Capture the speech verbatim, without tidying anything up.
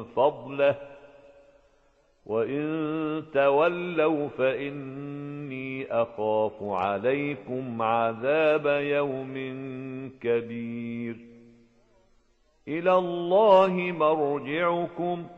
فضله وإن تولوا فإني أخاف عليكم عذاب يوم كبير إلى الله مرجعكم